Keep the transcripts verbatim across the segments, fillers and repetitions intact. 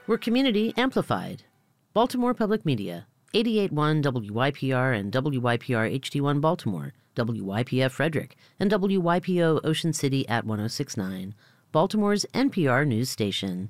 We're community amplified. Baltimore Public Media, eighty-eight point one W Y P R and W Y P R H D one Baltimore, W Y P F Frederick, and W Y P O Ocean City at one oh six point nine, Baltimore's N P R news station.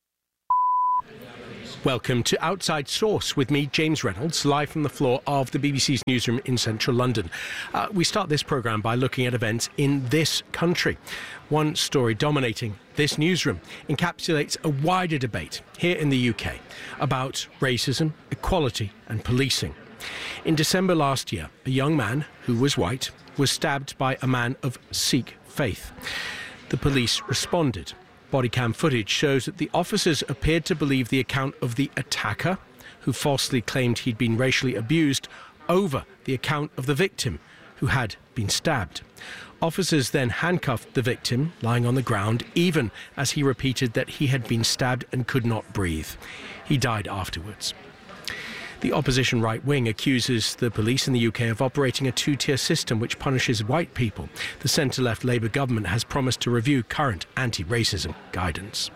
Welcome to Outside Source with me, James Reynolds, live from the floor of the B B C's newsroom in central London. Uh, we start this programme by looking at events in this country. One story dominating this newsroom encapsulates a wider debate here in the U K about racism, equality and policing. In December last year, a young man who was white was stabbed by a man of Sikh faith. The police responded. Body cam footage shows that the officers appeared to believe the account of the attacker, who falsely claimed he'd been racially abused, over the account of the victim, who had been stabbed. Officers then handcuffed the victim, lying on the ground, even as he repeated that he had been stabbed and could not breathe. He died afterwards. The opposition right wing accuses the police in the U K of operating a two-tier system which punishes white people. The centre-left Labour government has promised to review current anti-racism guidance.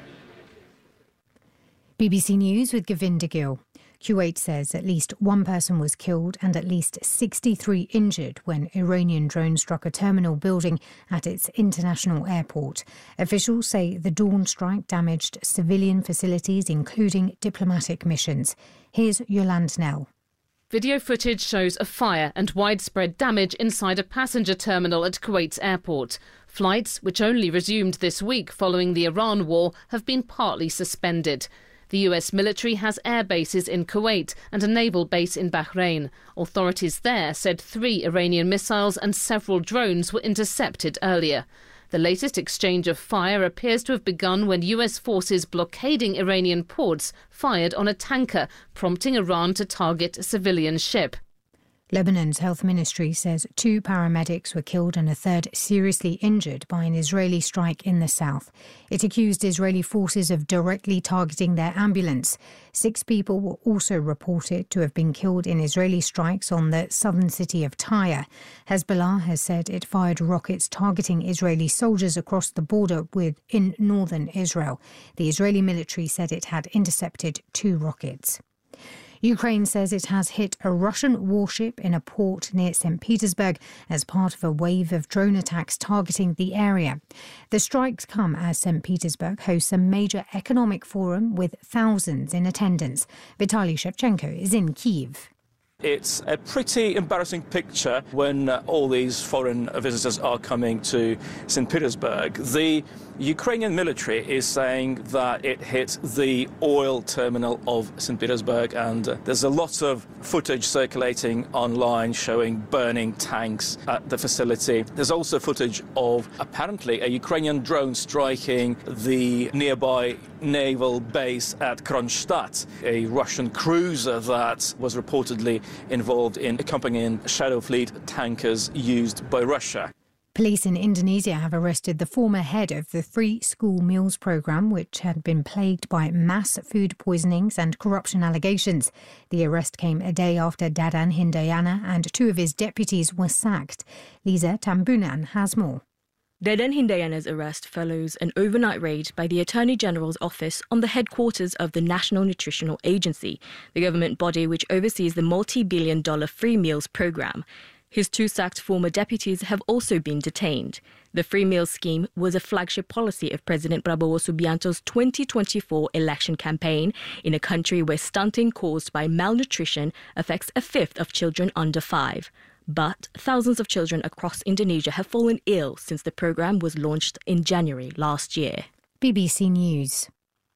B B C News with Govinda Gill. Kuwait says at least one person was killed and at least sixty-three injured when Iranian drones struck a terminal building at its international airport. Officials say the dawn strike damaged civilian facilities, including diplomatic missions. Here's Yolande Nell. Video footage shows a fire and widespread damage inside a passenger terminal at Kuwait's airport. Flights, which only resumed this week following the Iran war, have been partly suspended. The U S military has air bases in Kuwait and a naval base in Bahrain. Authorities there said three Iranian missiles and several drones were intercepted earlier. The latest exchange of fire appears to have begun when U S forces blockading Iranian ports fired on a tanker, prompting Iran to target a civilian ship. Lebanon's health ministry says two paramedics were killed and a third seriously injured by an Israeli strike in the south. It accused Israeli forces of directly targeting their ambulance. Six people were also reported to have been killed in Israeli strikes on the southern city of Tyre. Hezbollah has said it fired rockets targeting Israeli soldiers across the border with in northern Israel. The Israeli military said it had intercepted two rockets. Ukraine says it has hit a Russian warship in a port near Saint Petersburg as part of a wave of drone attacks targeting the area. The strikes come as Saint Petersburg hosts a major economic forum with thousands in attendance. Vitaly Shevchenko is in Kyiv. It's a pretty embarrassing picture when uh, all these foreign visitors are coming to Saint Petersburg. The Ukrainian military is saying that it hit the oil terminal of Saint Petersburg, and uh, there's a lot of footage circulating online showing burning tanks at the facility. There's also footage of apparently a Ukrainian drone striking the nearby naval base at Kronstadt, a Russian cruiser that was reportedly involved in accompanying Shadow Fleet tankers used by Russia. Police in Indonesia have arrested the former head of the Free School Meals programme, which had been plagued by mass food poisonings and corruption allegations. The arrest came a day after Dadan Hindayana and two of his deputies were sacked. Lisa Tambunan has more. Dadan Hindayana's arrest follows an overnight raid by the Attorney General's office on the headquarters of the National Nutritional Agency, the government body which oversees the multi-billion dollar free meals programme. His two sacked former deputies have also been detained. The free meals scheme was a flagship policy of President Prabowo Subianto's twenty twenty-four election campaign in a country where stunting caused by malnutrition affects a fifth of children under five. But thousands of children across Indonesia have fallen ill since the programme was launched in January last year. B B C News.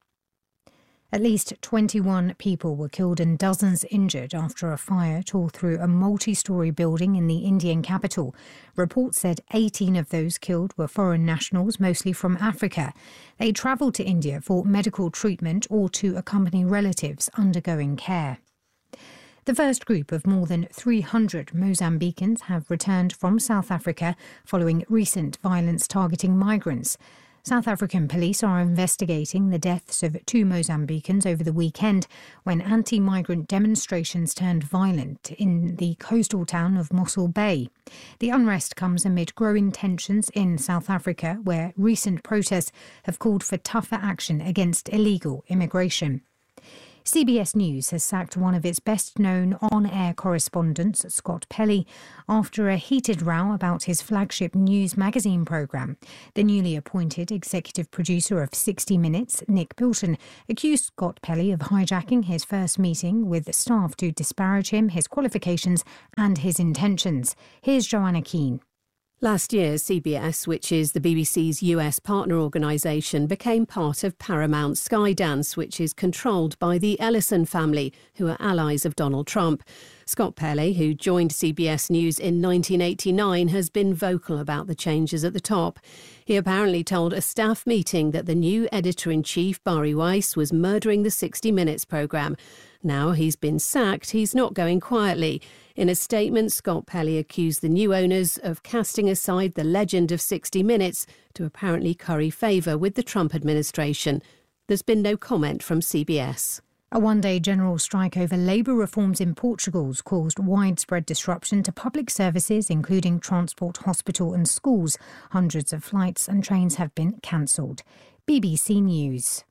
At least twenty-one people were killed and dozens injured after a fire tore through a multi-storey building in the Indian capital. Reports said eighteen of those killed were foreign nationals, mostly from Africa. They travelled to India for medical treatment or to accompany relatives undergoing care. The first group of more than three hundred Mozambicans have returned from South Africa following recent violence targeting migrants. South African police are investigating the deaths of two Mozambicans over the weekend when anti-migrant demonstrations turned violent in the coastal town of Mossel Bay. The unrest comes amid growing tensions in South Africa, where recent protests have called for tougher action against illegal immigration. C B S News has sacked one of its best-known on-air correspondents, Scott Pelley, after a heated row about his flagship news magazine programme. The newly appointed executive producer of sixty minutes, Nick Bilton, accused Scott Pelley of hijacking his first meeting with staff to disparage him, his qualifications and his intentions. Here's Joanna Keane. Last year, C B S, which is the B B C's U S partner organisation, became part of Paramount Skydance, which is controlled by the Ellison family, who are allies of Donald Trump. Scott Pelley, who joined C B S News in nineteen eighty-nine, has been vocal about the changes at the top. He apparently told a staff meeting that the new editor-in-chief, Bari Weiss, was murdering the sixty minutes programme. Now he's been sacked, he's not going quietly. In a statement, Scott Pelley accused the new owners of casting aside the legend of sixty minutes to apparently curry favour with the Trump administration. There's been no comment from C B S. A one-day general strike over labour reforms in Portugal's caused widespread disruption to public services, including transport, hospital and schools. Hundreds of flights and trains have been cancelled. B B C News.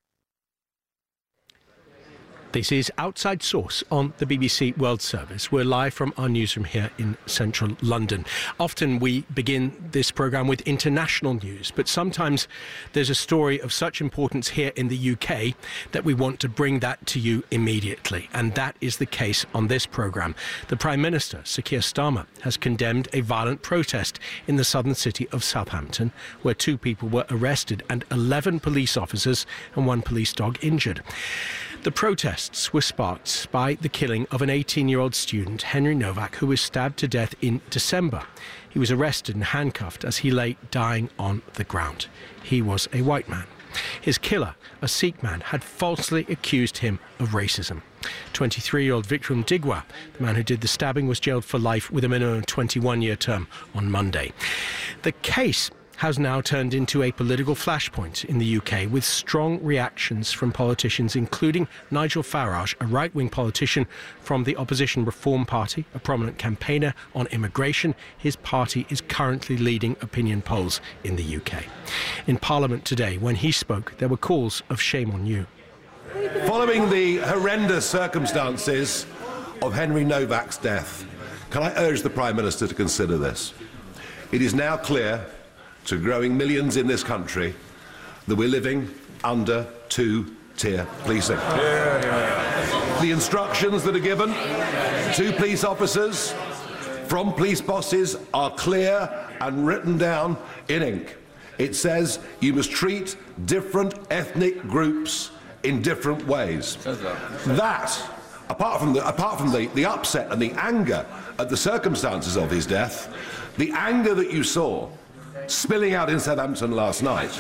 This is Outside Source on the B B C World Service. We're live from our newsroom here in central London. Often we begin this programme with international news, but sometimes there's a story of such importance here in the U K that we want to bring that to you immediately. And that is the case on this programme. The Prime Minister, Sir Keir Starmer, has condemned a violent protest in the southern city of Southampton, where two people were arrested and eleven police officers and one police dog injured. The protests were sparked by the killing of an eighteen-year-old student, Henry Novak, who was stabbed to death in December. He was arrested and handcuffed as he lay dying on the ground. He was a white man. His killer, a Sikh man, had falsely accused him of racism. twenty-three-year-old Vikram Digwa, the man who did the stabbing, was jailed for life with a minimum twenty-one-year term on Monday. The case has now turned into a political flashpoint in the U K, with strong reactions from politicians, including Nigel Farage, a right-wing politician from the opposition Reform Party, a prominent campaigner on immigration. His party is currently leading opinion polls in the U K. In Parliament today, when he spoke, there were calls of shame on you. Following the horrendous circumstances of Henry Novak's death, can I urge the Prime Minister to consider this? It is now clear to growing millions in this country that we're living under two-tier policing. Yeah, yeah. The instructions that are given to police officers from police bosses are clear and written down in ink. It says you must treat different ethnic groups in different ways. That, apart from the, apart from the, the upset and the anger at the circumstances of his death, the anger that you saw spilling out in Southampton last night.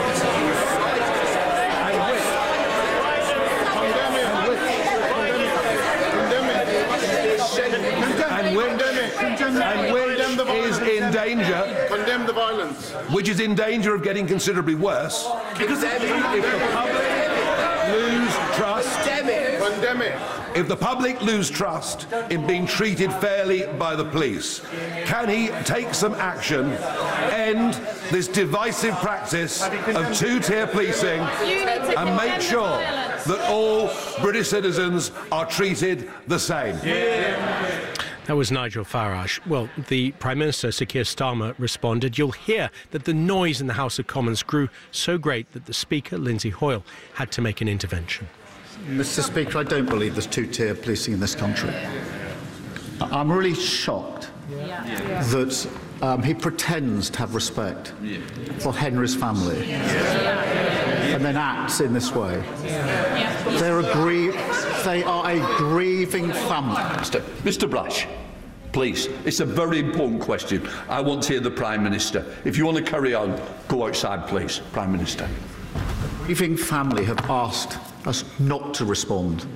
And which is in danger. Condemn the violence. Which is in danger of getting considerably worse. Because if the public lose trust. Condemn it. If the public lose trust in being treated fairly by the police, can he take some action, end this divisive practice of two-tier policing and make sure that all British citizens are treated the same? Yeah. That was Nigel Farage. Well, the Prime Minister, Sir Keir Starmer, responded. You'll hear that the noise in the House of Commons grew so great that the Speaker, Lindsay Hoyle, had to make an intervention. Mister Speaker, I don't believe there's two-tier policing in this country. I'm really shocked yeah. Yeah. that um, he pretends to have respect yeah. for Henry's family yeah. and then acts in this way. Yeah. They're a grie- they are a grieving family. Mister Mister Blash, please, it's a very important question. I want to hear the Prime Minister. If you want to carry on, go outside, please, Prime Minister. The grieving family have asked us not to respond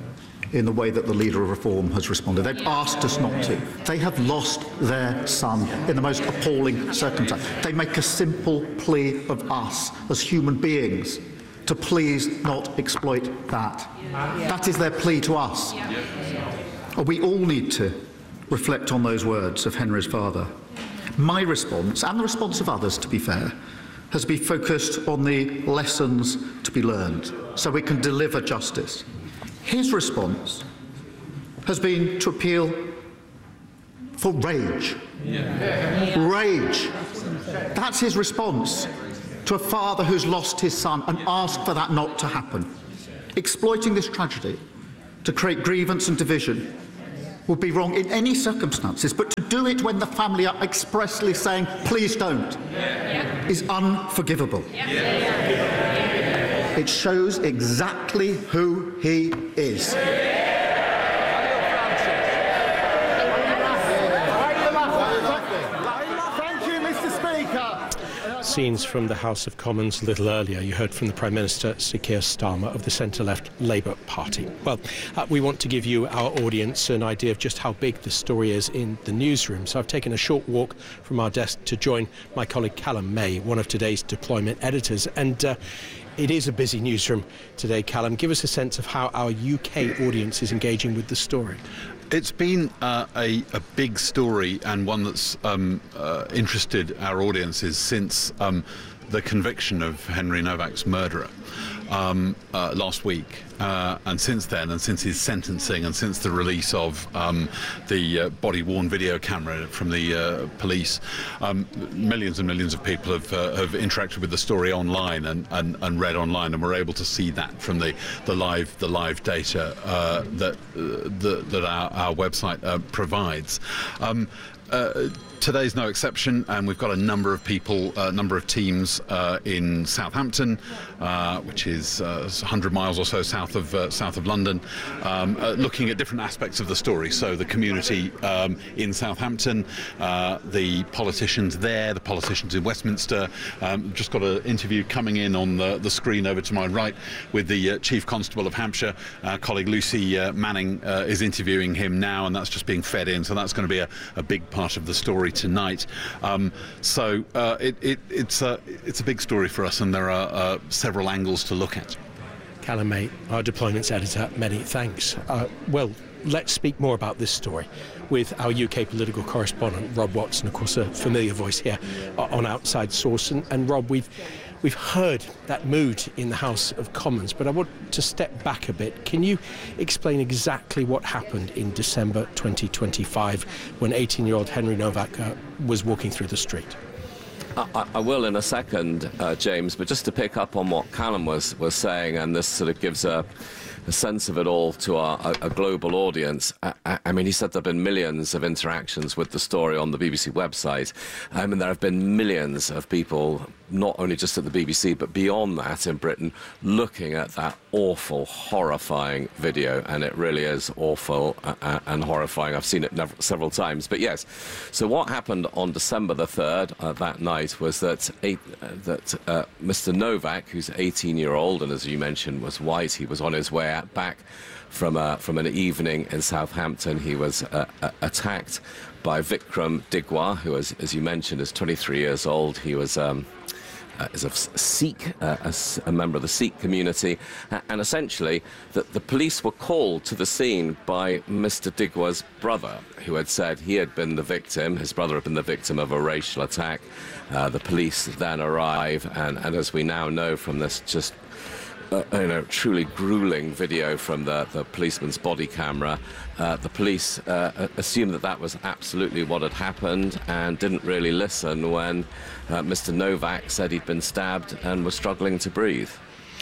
in the way that the leader of Reform has responded. They've asked us not to. They have lost their son in the most appalling circumstance. They make a simple plea of us as human beings to please not exploit that. That is their plea to us. We all need to reflect on those words of Henry's father. My response, and the response of others, to be fair, has been focused on the lessons to be learned so we can deliver justice. His response has been to appeal for rage. Yeah. Rage. That's his response to a father who's lost his son and asked for that not to happen. Exploiting this tragedy to create grievance and division would be wrong in any circumstances, but to do it when the family are expressly saying, please don't, yeah. is unforgivable. Yeah. It shows exactly who he is. Scenes from the House of Commons a little earlier. You heard from the Prime Minister, Sir Keir Starmer, of the centre-left Labour Party. Well, uh, we want to give you, our audience, an idea of just how big the story is in the newsroom. So I've taken a short walk from our desk to join my colleague Callum May, one of today's deployment editors. And uh, it is a busy newsroom today, Callum. Give us a sense of how our U K audience is engaging with the story. It's been uh, a, a big story, and one that's um, uh, interested our audiences since um, the conviction of Henry Novak's murderer um, uh, last week. Uh, and since then, and since his sentencing, and since the release of um, the uh, body-worn video camera from the uh, police, um, millions and millions of people have, uh, have interacted with the story online and, and, and read online, and we're able to see that from the, the live the live data uh, that uh, the, that our, our website uh, provides. Um, Uh, today's no exception, and we've got a number of people, a uh, number of teams uh, in Southampton, uh, which is uh, one hundred miles or so south of uh, south of London, um, uh, looking at different aspects of the story. So the community um, in Southampton, uh, the politicians there, the politicians in Westminster. Um, just got an interview coming in on the, the screen over to my right with the uh, Chief Constable of Hampshire. Our colleague Lucy uh, Manning uh, is interviewing him now, and that's just being fed in. So that's going to be a, a big part of the story tonight. Um, so uh, it, it, it's, a, it's a big story for us, and there are uh, several angles to look at. Callum May, our deployments editor, many thanks. Uh, well, let's speak more about this story with our U K political correspondent, Rob Watson, of course a familiar voice here on Outside Source. And, and Rob, we've We've heard that mood in the House of Commons, but I want to step back a bit. Can you explain exactly what happened in December twenty twenty-five when eighteen-year-old Henry Novak uh, was walking through the street? I, I will in a second, uh, James, but just to pick up on what Callum was, was saying, and this sort of gives a, a sense of it all to our, a, a global audience. I, I mean, he said there have been millions of interactions with the story on the B B C website. I mean, there have been millions of people, not only just at the B B C, but beyond that in Britain, looking at that awful, horrifying video, and it really is awful uh, and horrifying. I've seen it never, several times. But yes, so what happened on December the third, uh, that night, was that, eight, uh, that uh, Mister Novak, who's eighteen-year-old, and as you mentioned, was white, he was on his way out, back from, uh, from an evening in Southampton. He was uh, uh, attacked by Vikram Digwa, who, as, as you mentioned, is twenty-three years old. He was... Um, Uh, is a Sikh, uh, a, a member of the Sikh community, uh, and essentially the, the police were called to the scene by Mister Digwa's brother, who had said he had been the victim, his brother had been the victim of a racial attack. Uh, the police then arrive, and, and as we now know from this just Uh, you know, truly grueling video from the, the policeman's body camera, uh, the police uh, assumed that that was absolutely what had happened and didn't really listen when uh, Mister Novak said he'd been stabbed and was struggling to breathe.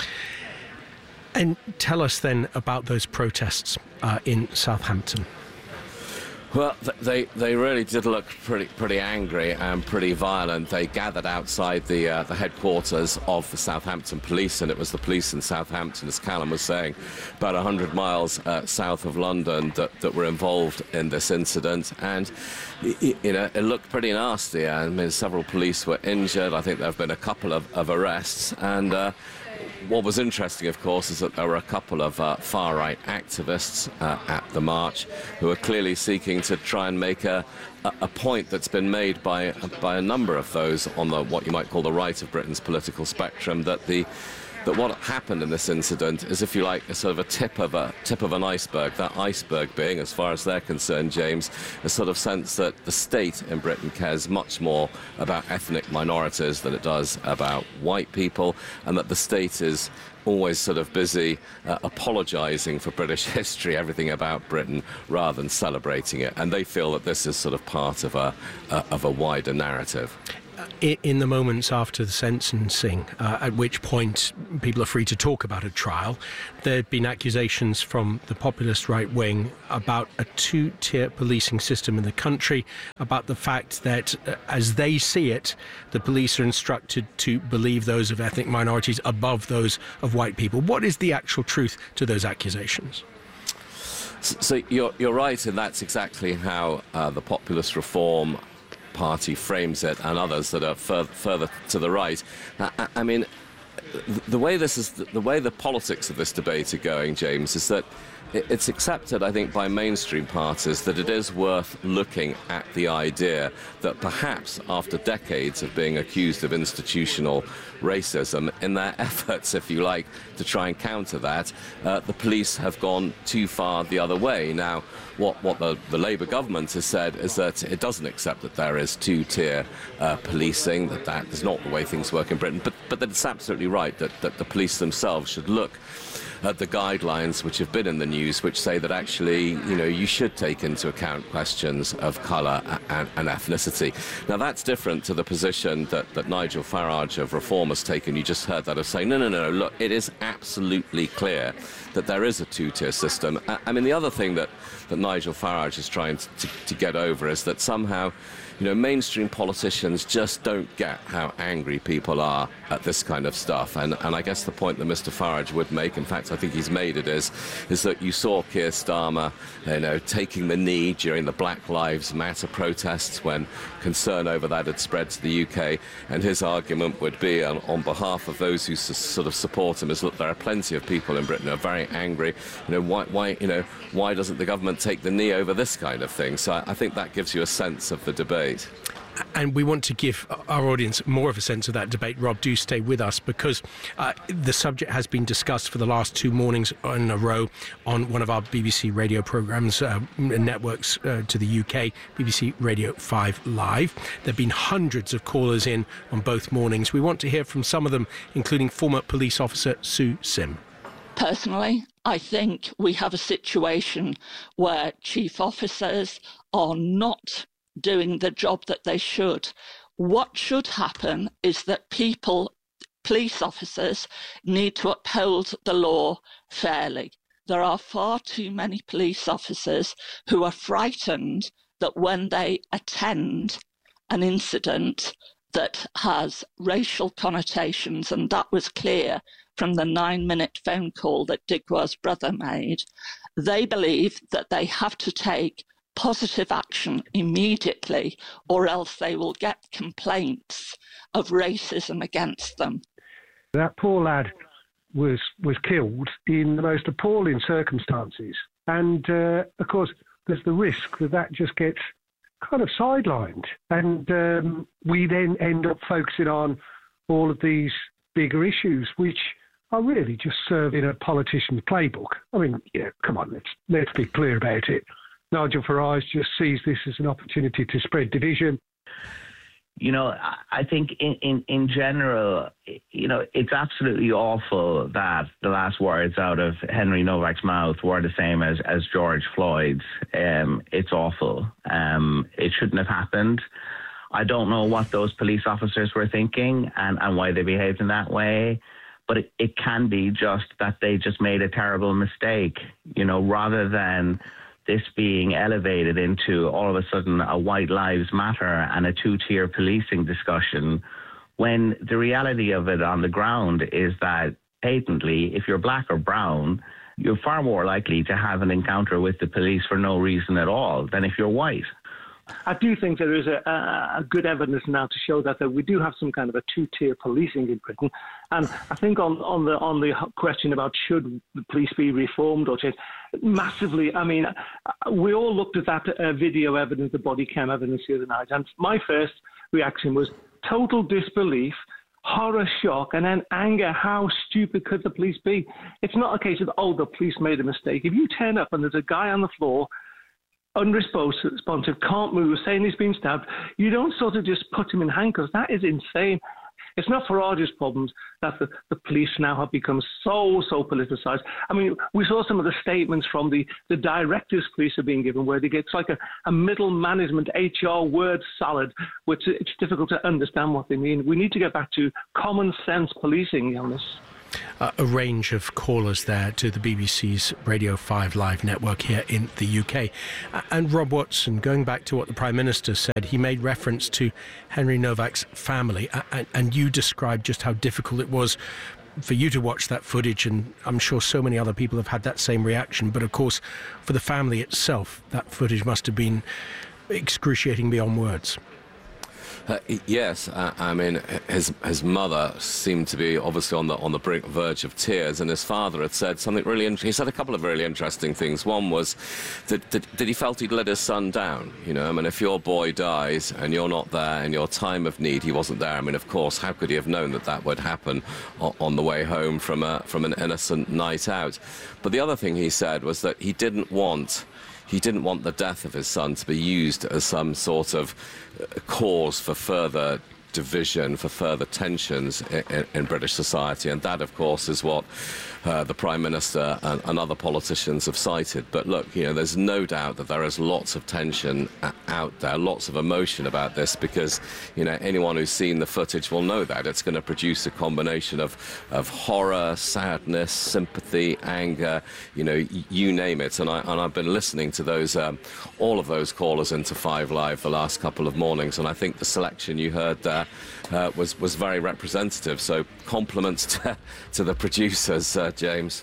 And tell us then about those protests uh, in Southampton. Well, they they really did look pretty pretty angry and pretty violent. They gathered outside the uh, the headquarters of the Southampton police, and it was the police in Southampton, as Callum was saying, about one hundred miles uh, south of London, that, that were involved in this incident. And it, you know, it looked pretty nasty. I mean, several police were injured. I think there have been a couple of, of arrests, and uh, what was interesting, of course, is that there were a couple of uh, far-right activists uh, at the march who are clearly seeking to try and make a, a, a point that's been made by, by a number of those on the what you might call the right of Britain's political spectrum, that the that what happened in this incident is, if you like, a sort of a tip of a tip of an iceberg. That iceberg being, as far as they're concerned, James, a sort of sense that the state in Britain cares much more about ethnic minorities than it does about white people, and that the state is always sort of busy uh, apologising for British history, everything about Britain, rather than celebrating it. And they feel that this is sort of part of a uh, of a wider narrative. In the moments after the sentencing, uh, at which point people are free to talk about a trial, there have been accusations from the populist right wing about a two-tier policing system in the country, about the fact that, uh, as they see it, the police are instructed to believe those of ethnic minorities above those of white people. What is the actual truth to those accusations? So you're, you're right, and that's exactly how uh, the populist reform Party frames it, and others that are fur further to the right. I, I mean, the way this is, the way the politics of this debate are going, James, is that it's accepted, I think, by mainstream parties that it is worth looking at the idea that perhaps after decades of being accused of institutional racism, in their efforts, if you like, to try and counter that, uh, the police have gone too far the other way. Now, what, what the, the Labour government has said is that it doesn't accept that there is two-tier uh, policing, that that is not the way things work in Britain, but, but that it's absolutely right that, that the police themselves should look at the guidelines which have been in the news, which say that actually, you know, you should take into account questions of colour and, and ethnicity. Now, that's different to the position that, that Nigel Farage of Reform has taken. You just heard that, of saying, no, no, no, look, it is absolutely clear that there is a two-tier system. I, I mean, the other thing that, that Nigel Farage is trying to, to, to get over is that somehow, you know, mainstream politicians just don't get how angry people are at this kind of stuff. And, and I guess the point that Mister Farage would make, in fact, I think he's made it, is, is that you saw Keir Starmer, you know, taking the knee during the Black Lives Matter protests when concern over that had spread to the U K. And his argument would be, on, on behalf of those who s sort of support him, is, look, there are plenty of people in Britain who are very angry. You know, why, why, you know, why doesn't the government take the knee over this kind of thing? So I, I think that gives you a sense of the debate. And we want to give our audience more of a sense of that debate. Rob, do stay with us, because uh, the subject has been discussed for the last two mornings in a row on one of our B B C radio programmes, uh, networks uh, to the U K, B B C Radio five Live. There have been hundreds of callers in on both mornings. We want to hear from some of them, including former police officer Sue Sim. Personally, I think we have a situation where chief officers are not doing the job that they should. What should happen is that people, police officers, need to uphold the law fairly. There are far too many police officers who are frightened that when they attend an incident that has racial connotations, and that was clear from the nine-minute phone call that Digwa's brother made, they believe that they have to take positive action immediately, or else they will get complaints of racism against them. That poor lad was was killed in the most appalling circumstances, and uh, of course there's the risk that that just gets kind of sidelined, and um, we then end up focusing on all of these bigger issues, which are really just serving a politician's playbook. I mean, yeah, come on, let's let's be clear about it. Nigel Farage just sees this as an opportunity to spread division. You know, I think in, in, in general, you know, it's absolutely awful that the last words out of Henry Novak's mouth were the same as, as George Floyd's. Um, it's awful. Um, it shouldn't have happened. I don't know what those police officers were thinking and, and why they behaved in that way. But it, it can be just that they just made a terrible mistake, you know, rather than this being elevated into all of a sudden a white lives matter and a two-tier policing discussion, when the reality of it on the ground is that patently, if you're black or brown, you're far more likely to have an encounter with the police for no reason at all than if you're white. I do think there is a, a, a good evidence now to show that, that we do have some kind of a two-tier policing in Britain. And I think on, on the on the question about should the police be reformed or changed, massively, I mean, we all looked at that uh, video evidence, the body cam evidence the other night, and my first reaction was total disbelief, horror, shock, and then anger. How stupid could the police be? It's not a case of, oh, the police made a mistake. If you turn up and there's a guy on the floor, unresponsive, can't move, saying he's been stabbed, you don't sort of just put him in handcuffs. That is insane. It's not Farage's problems that the, the police now have become so, so politicised. I mean, we saw some of the statements from the, the directors police are being given where they get, it's like a, a middle management H R word salad, which it's difficult to understand what they mean. We need to get back to common sense policing on this. Uh, a range of callers there to the B B C's Radio five Live network here in the U K. Uh, and Rob Watson, going back to what the Prime Minister said, he made reference to Henry Novak's family, uh, and, and you described just how difficult it was for you to watch that footage, and I'm sure so many other people have had that same reaction. But of course, for the family itself, that footage must have been excruciating beyond words. Uh, yes, uh, I mean, his his mother seemed to be obviously on the on the brink, verge of tears, and his father had said something really interesting. He said a couple of really interesting things. One was that, that, that he felt he'd let his son down. You know, I mean, if your boy dies and you're not there in your time of need, he wasn't there. I mean, of course, how could he have known that that would happen on, on the way home from a from an innocent night out? But the other thing he said was that he didn't want. He didn't want the death of his son to be used as some sort of cause for further division, for further tensions in, in British society. And that, of course, is what uh, the Prime Minister and, and other politicians have cited. But look, you know, there's no doubt that there is lots of tension out there, lots of emotion about this, because, you know, anyone who's seen the footage will know that it's going to produce a combination of, of horror, sadness, sympathy, anger, you know, you name it. And, I, and I've been listening to those, um, all of those callers into Five Live the last couple of mornings, and I think the selection you heard there uh, was, was very representative. So compliments to, to the producers, uh, James.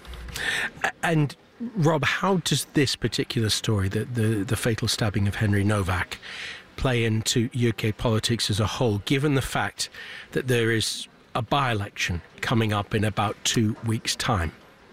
And Rob, how does this particular story, the, the, the fatal stabbing of Henry Novak, play into U K politics as a whole, given the fact that there is a by-election coming up in about two weeks' time?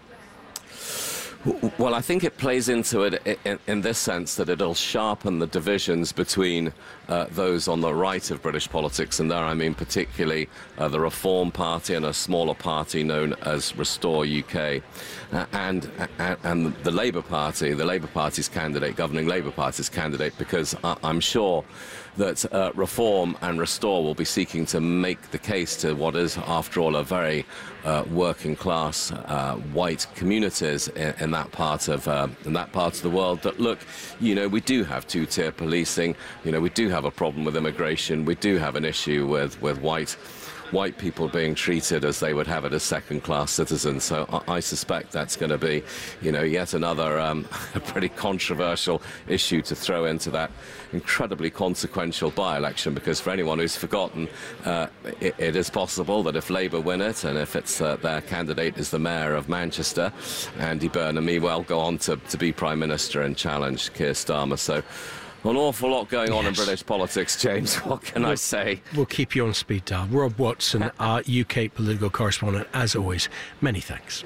Well, I think it plays into it in, in this sense that it'll sharpen the divisions between uh, those on the right of British politics, and there I mean particularly uh, the Reform Party and a smaller party known as Restore U K, uh, and, and and the Labour Party, the Labour Party's candidate, governing Labour Party's candidate, because I, I'm sure that uh, Reform and Restore will be seeking to make the case to what is, after all, a very uh, working-class uh, white communities in, in that part of uh, in that part of the world. That look, you know, we do have two-tier policing. You know, we do have a problem with immigration. We do have an issue with with white. white people being treated as they would have it as second-class citizens. So I, I suspect that's going to be, you know, yet another um, a pretty controversial issue to throw into that incredibly consequential by-election, because for anyone who's forgotten, uh, it, it is possible that if Labour win it, and if it's uh, their candidate is the Mayor of Manchester, Andy Burnham, he will go on to, to be Prime Minister and challenge Keir Starmer. So an awful lot going on yes. in British politics, James. What can we'll, I say? We'll keep you on speed dial. Rob Watson, our U K political correspondent, as always, many thanks.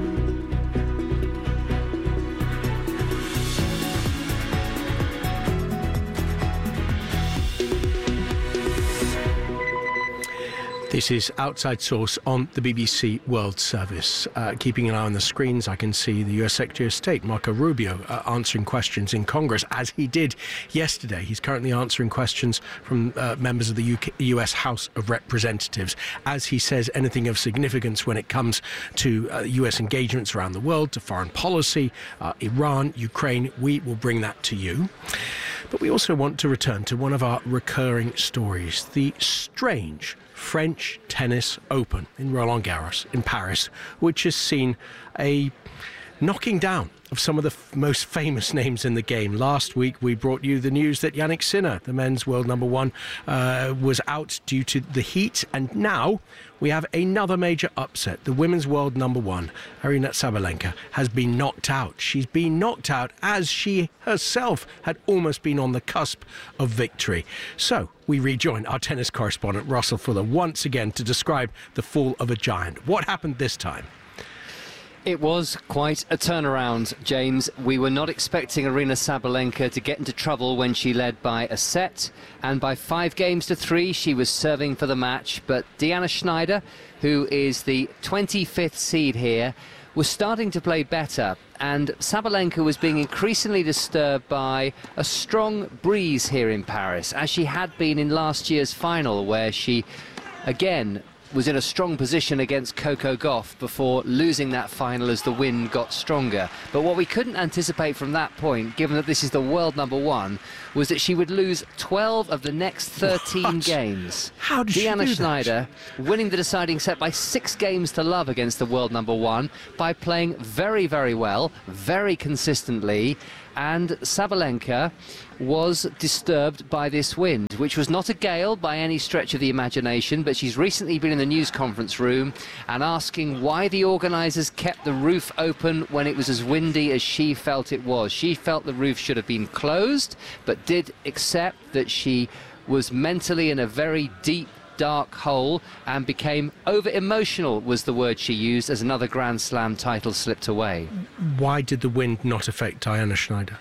This is Outside Source on the B B C World Service. Uh, keeping an eye on the screens, I can see the U S Secretary of State, Marco Rubio, uh, answering questions in Congress, as he did yesterday. He's currently answering questions from uh, members of the U K, U S House of Representatives, as he says anything of significance when it comes to uh, U S engagements around the world, to foreign policy, uh, Iran, Ukraine. We will bring that to you. But we also want to return to one of our recurring stories, the strange French Tennis Open in Roland Garros in Paris, which has seen a knocking down of some of the f- most famous names in the game. Last week we brought you the news that Yannick Sinner, the men's world number one, uh, was out due to the heat, and now we have another major upset. The women's world number one, Aryna Sabalenka, has been knocked out. She's been knocked out as she herself had almost been on the cusp of victory. So we rejoin our tennis correspondent Russell Fuller once again to describe the fall of a giant. What happened this time? It was quite a turnaround, James. We were not expecting Aryna Sabalenka to get into trouble when she led by a set, and by five games to three she was serving for the match. But Diana Schneider, who is the twenty-fifth seed here, was starting to play better, and Sabalenka was being increasingly disturbed by a strong breeze here in Paris, as she had been in last year's final, where she again was in a strong position against Coco Gauff before losing that final as the wind got stronger. But what we couldn't anticipate from that point, given that this is the world number one, was that she would lose twelve of the next thirteen what? games. How did Diana she do Schneider that? winning the deciding set by six games to love against the world number one by playing very, very well, very consistently. And Sabalenka was disturbed by this wind, which was not a gale by any stretch of the imagination, but she's recently been in the news conference room and asking why the organisers kept the roof open when it was as windy as she felt it was. She felt the roof should have been closed, but did accept that she was mentally in a very deep, dark hole and became over-emotional, was the word she used, as another Grand Slam title slipped away. Why did the wind not affect Diana Schneider?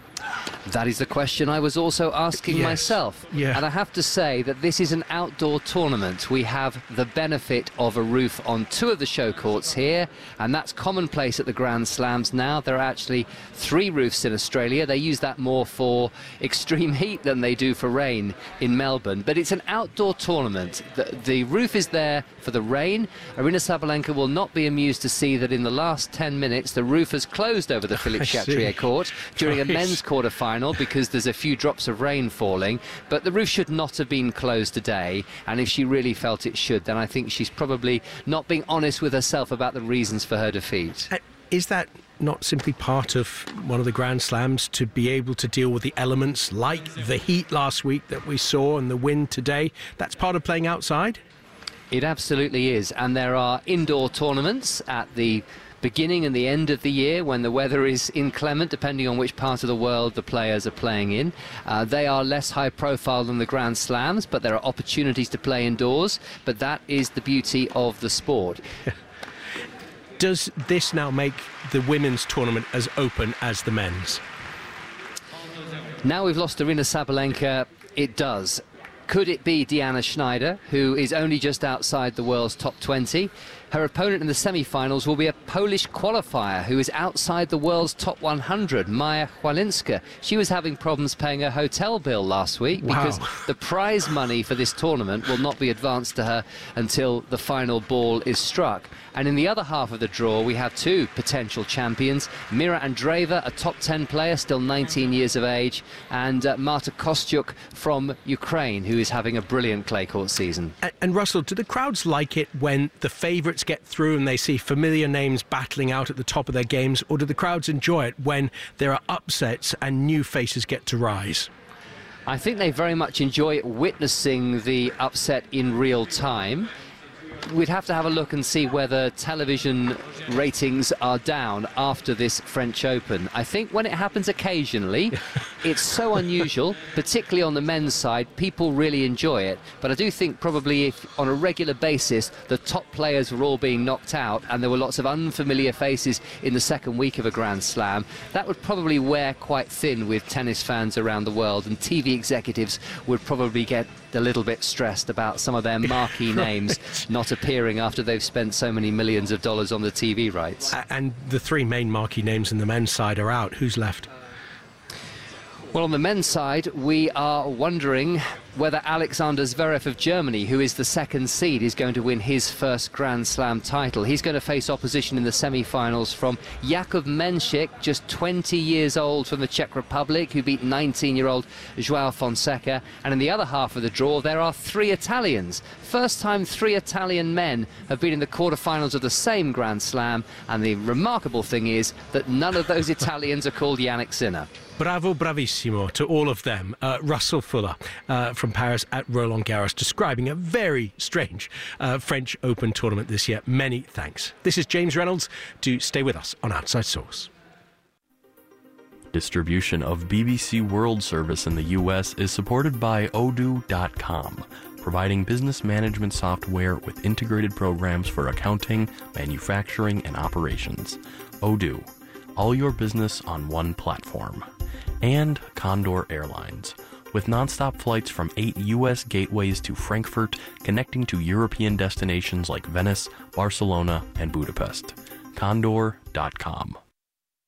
That is the question I was also asking yes. myself. Yeah. And I have to say that this is an outdoor tournament. We have the benefit of a roof on two of the show courts here, and that's commonplace at the Grand Slams now. There are actually three roofs in Australia. They use that more for extreme heat than they do for rain in Melbourne. But it's an outdoor tournament. The, the roof is there for the rain. Aryna Sabalenka will not be amused to see that in the last ten minutes the roof has closed over the Philippe Chatrier court during a men's quarter-final because there's a few drops of rain falling, but the roof should not have been closed today, and if she really felt it should, then I think she's probably not being honest with herself about the reasons for her defeat. Uh, is that not simply part of one of the Grand Slams, to be able to deal with the elements like the heat last week that we saw and the wind today? That's part of playing outside? It absolutely is, and there are indoor tournaments at the beginning and the end of the year when the weather is inclement, depending on which part of the world the players are playing in. Uh, they are less high profile than the Grand Slams, but there are opportunities to play indoors, but that is the beauty of the sport. Does this now make the women's tournament as open as the men's? Now we've lost Aryna Sabalenka, it does. Could it be Diana Schneider, who is only just outside the world's top twenty? Her opponent in the semi-finals will be a Polish qualifier who is outside the world's top one hundred, Maja Chwalinska. She was having problems paying her hotel bill last week wow. because the prize money for this tournament will not be advanced to her until the final ball is struck. And in the other half of the draw, we have two potential champions, Mira Andreeva, a top ten player, still nineteen years of age, and uh, Marta Kostyuk from Ukraine, who is having a brilliant clay court season. And, and Russell, do the crowds like it when the favourites get through and they see familiar names battling out at the top of their games, or do the crowds enjoy it when there are upsets and new faces get to rise? I think they very much enjoy witnessing the upset in real time. We'd have to have a look and see whether television ratings are down after this French Open. I think when it happens occasionally, it's so unusual, particularly on the men's side, people really enjoy it. But I do think probably if on a regular basis the top players were all being knocked out and there were lots of unfamiliar faces in the second week of a Grand Slam, that would probably wear quite thin with tennis fans around the world, and T V executives would probably get a little bit stressed about some of their marquee names not appearing after they've spent so many millions of dollars on the T V rights. And the three main marquee names in the men's side are out. Who's left? Well, on the men's side, we are wondering whether Alexander Zverev of Germany, who is the second seed, is going to win his first Grand Slam title. He's going to face opposition in the semi-finals from Jakub Menšík, just twenty years old, from the Czech Republic, who beat nineteen-year-old João Fonseca. And in the other half of the draw, there are three Italians. First time three Italian men have been in the quarterfinals of the same Grand Slam, and the remarkable thing is that none of those Italians are called Jannik Sinner. Bravo, bravissimo to all of them. Uh, Russell Fuller uh, from Paris at Roland Garros, describing a very strange uh, French Open tournament this year. Many thanks. This is James Reynolds. Do stay with us on Outside Source. Distribution of B B C World Service in the U S is supported by Odoo dot com, providing business management software with integrated programs for accounting, manufacturing, and operations. Odoo, all your business on one platform. And Condor Airlines, with nonstop flights from eight U S gateways to Frankfurt, connecting to European destinations like Venice, Barcelona, and Budapest. Condor dot com.